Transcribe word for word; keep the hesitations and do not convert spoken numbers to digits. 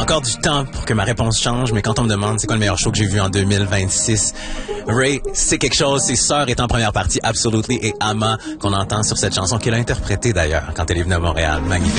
encore du temps pour que ma réponse change, mais quand on me demande c'est quoi le meilleur show que j'ai vu en deux mille vingt-six, Ray, c'est quelque chose. Ses sœurs étant en première partie, Absolutely, et Ama, qu'on entend sur cette chanson qu'elle a interprétée d'ailleurs quand elle est venue à Montréal. Magnifique.